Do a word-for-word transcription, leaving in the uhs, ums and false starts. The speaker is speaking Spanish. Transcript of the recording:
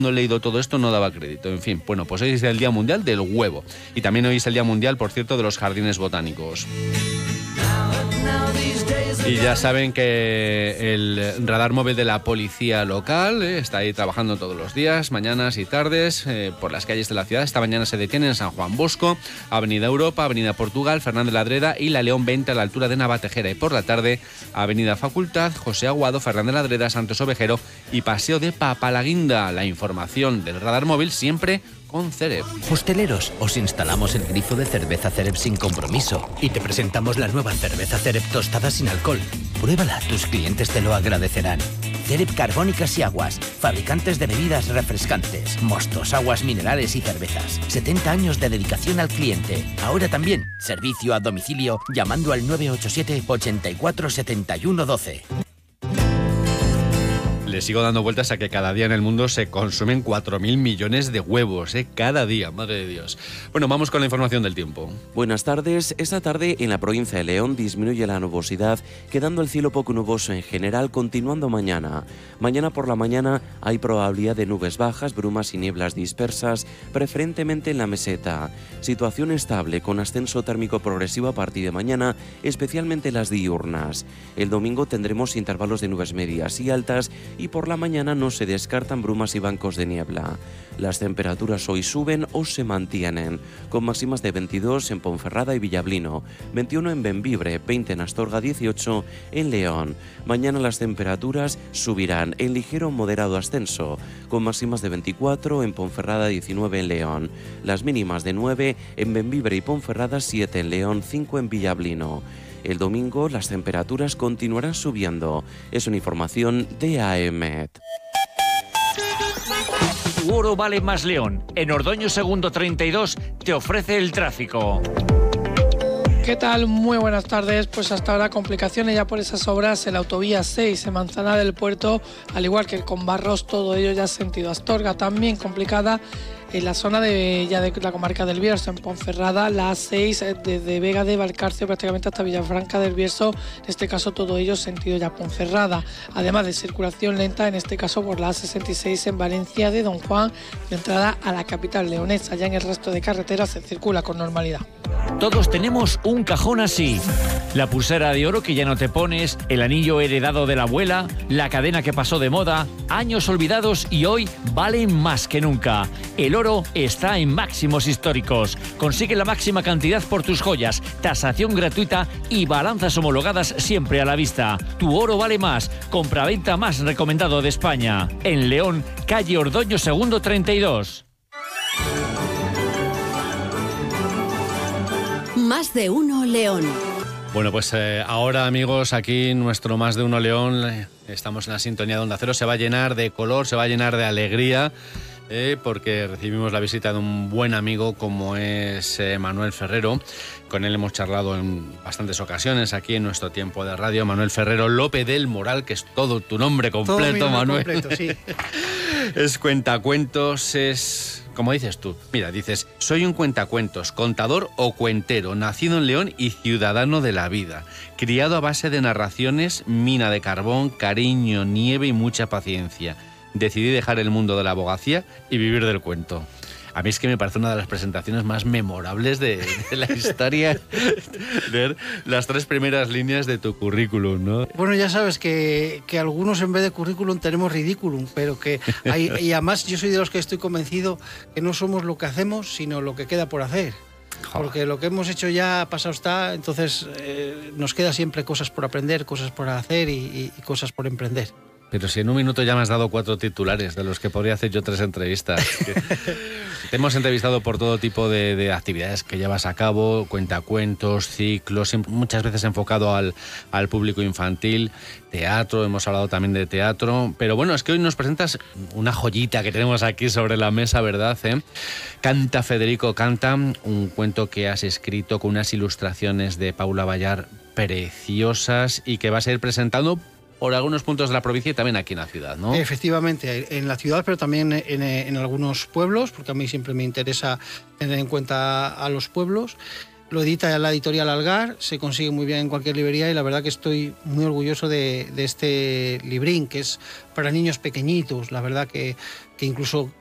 No he leído todo esto, no daba crédito. En fin, bueno, pues hoy es el Día Mundial del Huevo. Y también hoy es el Día Mundial, por cierto, de los jardines botánicos. Y ya saben que el radar móvil de la policía local eh, está ahí trabajando todos los días, mañanas y tardes, eh, por las calles de la ciudad. Esta mañana se detiene en San Juan Bosco, Avenida Europa, Avenida Portugal, Fernández Ladreda y la León veinte a la altura de Navatejera. Y por la tarde, Avenida Facultad, José Aguado, Fernández Ladreda, Santos Ovejero y Paseo de Papalaguinda. La información del radar móvil siempre con Cerep. Hosteleros, os instalamos el grifo de cerveza Cerep sin compromiso y te presentamos la nueva cerveza Cerep tostada sin alcohol. Pruébala, tus clientes te lo agradecerán. Cerep Carbónicas y Aguas, fabricantes de bebidas refrescantes, mostos, aguas minerales y cervezas. setenta años de dedicación al cliente. Ahora también, servicio a domicilio llamando al nueve ocho siete, ochenta y cuatro, setenta y uno, doce. Le sigo dando vueltas a que cada día en el mundo se consumen cuatro mil millones de huevos, ¿eh? Cada día, madre de Dios. Bueno, vamos con la información del tiempo. Buenas tardes. Esta tarde en la provincia de León disminuye la nubosidad, quedando el cielo poco nuboso en general, continuando mañana. Mañana por la mañana hay probabilidad de nubes bajas, brumas y nieblas dispersas, preferentemente en la meseta. Situación estable, con ascenso térmico progresivo a partir de mañana, especialmente las diurnas. El domingo tendremos intervalos de nubes medias y altas, y por la mañana no se descartan brumas y bancos de niebla. Las temperaturas hoy suben o se mantienen, con máximas de veintidós en Ponferrada y Villablino, veintiuno en Bembibre, veinte en Astorga, dieciocho en León. Mañana las temperaturas subirán en ligero o moderado ascenso, con máximas de veinticuatro en Ponferrada, diecinueve en León. Las mínimas de nueve en Bembibre y Ponferrada, siete en León, cinco en Villablino. El domingo las temperaturas continuarán subiendo. Es una información de A E M E T. Tu oro vale más León. En Ordoño Segundo treinta y dos te ofrece el tráfico. ¿Qué tal? Muy buenas tardes. Pues hasta ahora complicaciones ya por esas obras en la autovía seis en Manzana del Puerto, al igual que con Barros, todo ello ya sentido Astorga, también complicada en la zona de ya de la comarca del Bierzo, en Ponferrada, la A seis desde Vega de Valcarce prácticamente hasta Villafranca del Bierzo, en este caso todo ello sentido ya Ponferrada, además de circulación lenta, en este caso por la A sesenta y seis en Valencia de Don Juan, de entrada a la capital leonesa. Ya en el resto de carreteras se circula con normalidad. Todos tenemos un cajón así. La pulsera de oro que ya no te pones, el anillo heredado de la abuela, la cadena que pasó de moda, años olvidados y hoy valen más que nunca. El oro está en máximos históricos. Consigue la máxima cantidad por tus joyas, tasación gratuita y balanzas homologadas siempre a la vista. Tu oro vale más. Compraventa más recomendado de España. En León, calle Ordoño Segundo treinta y dos. Más de uno León. Bueno, pues eh, ahora, amigos, aquí nuestro Más de uno León, eh, estamos en la sintonía de Onda Cero, se va a llenar de color, se va a llenar de alegría, eh, porque recibimos la visita de un buen amigo como es eh, Manuel Ferrero. Con él hemos charlado en bastantes ocasiones aquí en nuestro tiempo de radio. Manuel Ferrero López del Moral, que es todo tu nombre completo, todo mi nombre Manuel. Completo, sí. Es cuentacuentos, es... Como dices tú, mira, dices, soy un cuentacuentos, contador o cuentero, nacido en León y ciudadano de la vida, criado a base de narraciones, mina de carbón, cariño, nieve y mucha paciencia. Decidí dejar el mundo de la abogacía y vivir del cuento. A mí es que me parece una de las presentaciones más memorables de, de la historia, leer las tres primeras líneas de tu currículum, ¿no? Bueno, ya sabes que, que algunos en vez de currículum tenemos ridículum, pero que hay, y además yo soy de los que estoy convencido que no somos lo que hacemos, sino lo que queda por hacer. Porque lo que hemos hecho ya pasado está, entonces eh, nos queda siempre cosas por aprender, cosas por hacer y, y, y cosas por emprender. Pero si en un minuto ya me has dado cuatro titulares, de los que podría hacer yo tres entrevistas. Te hemos entrevistado por todo tipo de, de actividades que llevas a cabo, cuentacuentos, ciclos, muchas veces enfocado al, al público infantil, teatro, hemos hablado también de teatro. Pero bueno, es que hoy nos presentas una joyita que tenemos aquí sobre la mesa, ¿verdad? ¿Eh? Canta Federico, canta, un cuento que has escrito con unas ilustraciones de Paula Ballar preciosas y que vas a ir presentando por algunos puntos de la provincia y también aquí en la ciudad, ¿no? Efectivamente, en la ciudad, pero también en, en algunos pueblos, porque a mí siempre me interesa tener en cuenta a los pueblos. lo edita la editorial Algar, se consigue muy bien en cualquier librería y la verdad que estoy muy orgulloso de, de este librín, que es para niños pequeñitos. La verdad que, que incluso